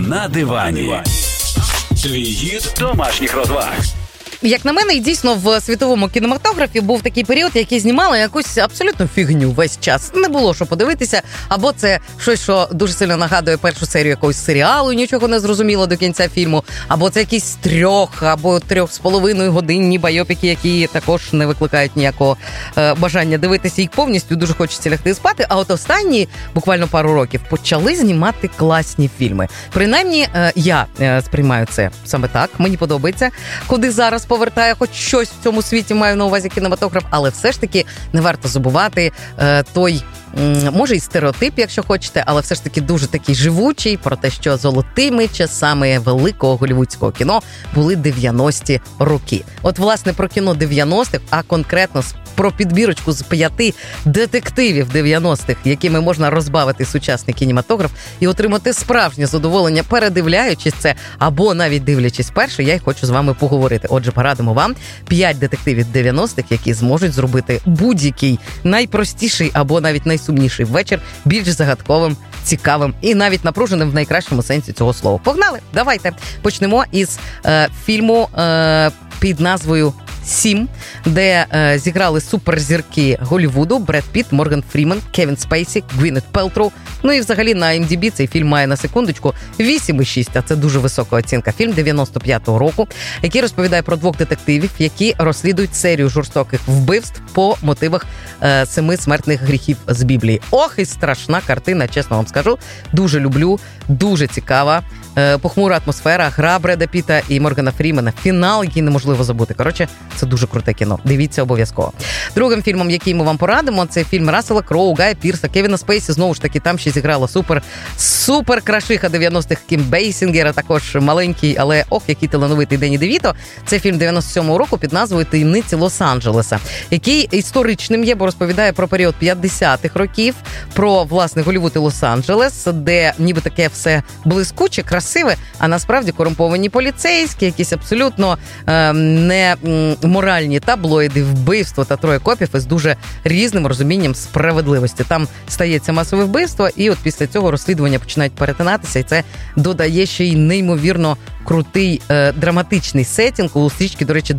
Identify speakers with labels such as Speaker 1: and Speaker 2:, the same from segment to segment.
Speaker 1: На дивані. Твій гід домашніх розваг.
Speaker 2: Як на мене, і дійсно в світовому кінематографі був такий період, який знімали якусь абсолютно фігню весь час. Не було що подивитися, або це щось, що дуже сильно нагадує першу серію якогось серіалу, нічого не зрозуміло до кінця фільму, або це якісь 3 або 3,5 годинні байопіки, які також не викликають ніякого бажання дивитися їх повністю, дуже хочеться лягти спати. А от останні, буквально пару років, почали знімати класні фільми. Принаймні, я сприймаю це саме так, мені подобається, куди зараз повертає хоч щось в цьому світі, маю на увазі кінематограф, але все ж таки не варто забувати той, може і стереотип, якщо хочете, але все ж таки дуже такий живучий, про те, що золотими часами великого голлівудського кіно були 90-ті роки. От, власне, про кіно 90-х, а конкретно про підбірочку з 5 детективів 90-х, якими можна розбавити сучасний кінематограф і отримати справжнє задоволення, передивляючись це, або навіть дивлячись перше, я й хочу з вами поговорити. Отже, порадимо вам 5 детективів 90-х, які зможуть зробити будь-який найпростіший або навіть найсумніший вечір більш загадковим, цікавим і навіть напруженим в найкращому сенсі цього слова. Погнали! Давайте почнемо із фільму під назвою «7», де зіграли суперзірки Голлівуду: Бред Пітт, Морган Фріман, Кевін Спейсі, Гвінет Пелтроу. Ну і взагалі на IMDb цей фільм має, на секундочку, 8,6, а це дуже висока оцінка. Фільм 95-го року, який розповідає про 2 детективів, які розслідують серію жорстоких вбивств по мотивах 7 смертних гріхів з Біблії. Ох, і страшна картина, чесно вам скажу. Дуже люблю, дуже цікава. Похмура атмосфера, гра Бреда Пітта і Моргана Фрімена, фінал, який неможливо забути. Коротше, це дуже круте кіно. Дивіться обов'язково. Другим фільмом, який ми вам порадимо, це фільм Рассела Кроу, Гая Пірса, Кевіна Спейсі. Знову ж таки, там ще зіграла супер крашиха 90-х Кім Бейсінгер, також маленький, але який талановитий Денні Девіто. Це фільм 97-го року під назвою «Таємниці Лос-Анджелеса», який історичним є, бо розповідає про період 50-х років, про, власне, Голлівуд і Лос-Анджелес, де ніби таке все блискуче, красиве, а насправді корумповані поліцейські, якісь абсолютно не моральні таблоїди, вбивство та 3 копів із дуже різним розумінням справедливості. Там стається масове вбивство, і от після цього розслідування починають перетинатися, і це додає ще й неймовірно крутий драматичний сеттинг. У стрічки, до речі,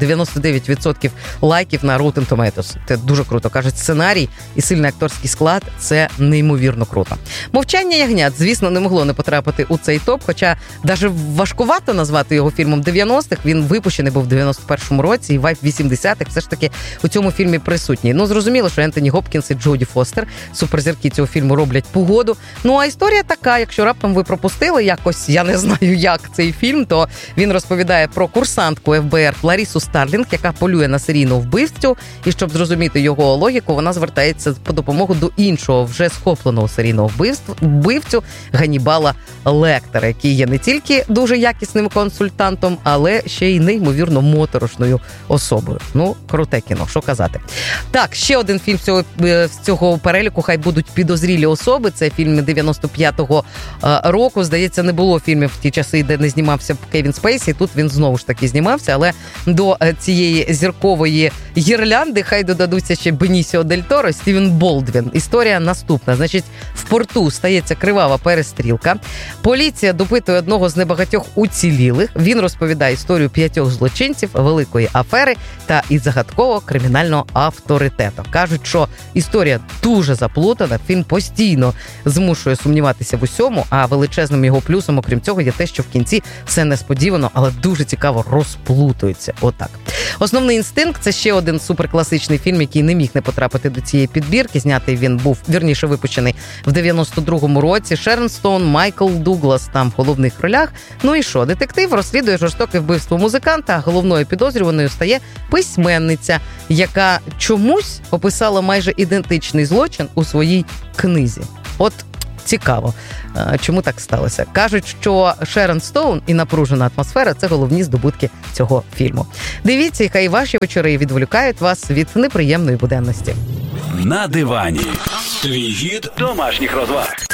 Speaker 2: 99% лайків на Rotten Tomatoes. Це дуже круто. Кажуть, сценарій і сильний акторський склад – це неймовірно круто. «Мовчання ягнят», звісно, не могло не потрапити у цей топ, хоча навіть важкувато назвати його фільмом 90-х. Він випущений був в 91-му році, і вайб 80-х все ж таки у цьому фільмі присутній. Ну, зрозуміло, що Ентоні Гопкінс і Джоді Фостер, суперзірки цього фільму, роблять погоду. Ну, а історія така, якщо раптом ви пропустили якось, я не знаю як, цей фільм, то він розповідає про курсантку ФБР Кларісу Старлінг, яка полює на серійну вбивцю, і щоб зрозуміти його логіку, вона звертається по допомогу до іншого, вже схопленого серійного вбивцю Ганнібала Лектора, який є не тільки дуже якісним консультантом, але ще й неймовірно моторошною особою. Ну, круте кіно, що казати. Так, ще один фільм з цього переліку, хай будуть підозрілі особи. Це фільм 95-го року. Здається, не було фільмів в ті часи, де не знімався Кевін Спейсі. Тут він знову ж таки знімався, але до цієї зіркової гірлянди хай додадуться ще Бенісіо Дель Торо, Стівен Болдвін. Історія наступна. Значить, в порту стається кривава перестрілка. Поліція допитує одного з небагатьох уцілілих. Він розповідає історію 5 злочинців, великої афери та і загадкового кримінального авторитету. Кажуть, що історія дуже заплутана, фільм постійно змушує сумніватися в усьому, а величезним його плюсом, окрім цього, є те, що в кінці все несподівано, але дуже цікаво розплутується. Отак. «Основний інстинкт» – це ще один суперкласичний фільм, який не міг не потрапити до цієї підбірки. Знятий він був, вірніше, випущений в 92-му році. Шерон Стоун, Майкл Дуглас там в головних ролях. Ну і що? Детектив розслідує жорстоке вбивство музиканта, а головною підозрюваною стає письменниця, яка чомусь описала майже ідентичний злочин у своїй книзі. От цікаво, чому так сталося. Кажуть, що Шерон Стоун і напружена атмосфера – це головні здобутки цього фільму. Дивіться, і хай ваші вечори відволікають вас від неприємної буденності.
Speaker 1: На дивані. Твій гід домашніх розваг.